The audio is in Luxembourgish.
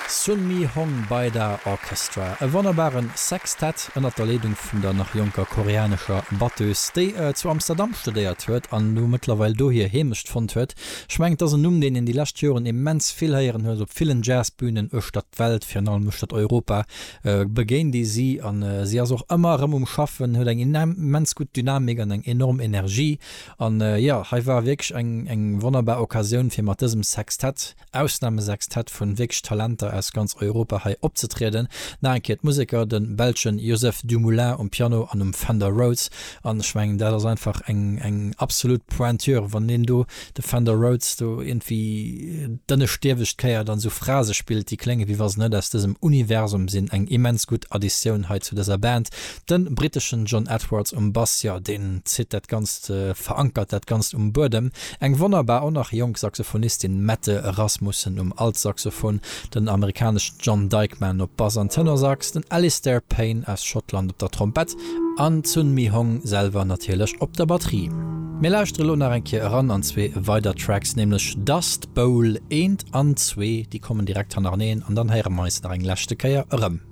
Sun Mi Hong bei der Orchestra. E wunderbaren Sextett ënner der Leitung vun der nach junker koreanischer Batteuse, déi zu Amsterdam studiert huet, an nu mittlerweile do hier hemischt von huet. Schmengt as den den in die last Joren immens viel heieren huet op vielen Jazzbühnen Stadt Welt, fir allem Stadt Europa begéint die sie an sie as auch immer schaffen, huet eng immens gut Dynamik an eng enorm Energie an ja, ha war wirklich eng wunderbar Occasion fir mat diesem Sextett, Ausnahmesextett vun wirklich Talenter aus ganz Europa hai opzetreten. Naket Musiker den Belgen Joseph Dumoulin um Piano an dem Fender Rhodes anschwngen, der das einfach eng absolut Pointeur, wann den du de Fender Rhodes du irgendwie dennne Stewichtkeier dann so Phrase spielt, die klänge wie was net aus diesem Universum sind eng immens gut Addition halt zu dieser Band. Den britischen John Edwards Bass, ja, den zit dat ganz verankert, dat ganz Bodem. Eng wunderbar auch nach Jungsaxophonistin Mette Rasmussen Altsaxophon, den amerikanischen John Dykeman op Bass an Tenorsax, den Alistair Payne aus Schottland op der Trompet, an Sun Mi Hong selber natürlich op der Batterie. Mir lauschte Lonarenke ran an zwei weiter Tracks, nämlich Dust Bowl 1 an 2, die kommen direkt an Arneen an dann Herremeister eng lächte Keier rum.